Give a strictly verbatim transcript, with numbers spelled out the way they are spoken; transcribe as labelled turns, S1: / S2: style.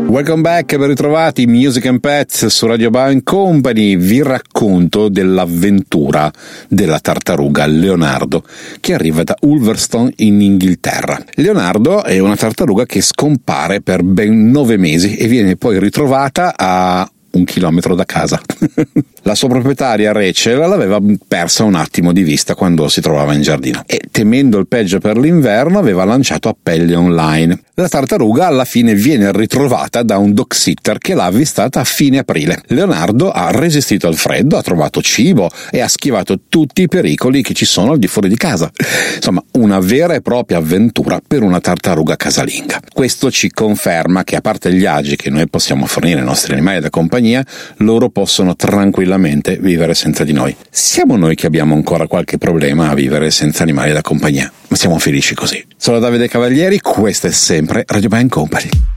S1: Welcome back, ben ritrovati, Music and Pets su Radio Bio and Company. Vi racconto dell'avventura della tartaruga Leonardo che arriva da Ulverstone in Inghilterra. Leonardo è una tartaruga che scompare per ben nove mesi e viene poi ritrovata a un chilometro da casa. La sua proprietaria Rachel l'aveva persa un attimo di vista quando si trovava in giardino e, temendo il peggio per l'inverno, aveva lanciato appelli online. La tartaruga alla fine viene ritrovata da un dog sitter che l'ha avvistata a fine aprile. Leonardo ha resistito al freddo, ha trovato cibo e ha schivato tutti i pericoli che ci sono al di fuori di casa. Insomma, una vera e propria avventura per una tartaruga casalinga. Questo ci conferma che, a parte gli agi che noi possiamo fornire ai nostri animali da compagnia, loro possono tranquillamente vivere senza di noi. Siamo noi che abbiamo ancora qualche problema a vivere senza animali da compagnia, ma siamo felici così. Sono Davide Cavalieri, questo è sempre Radio Bio and Company.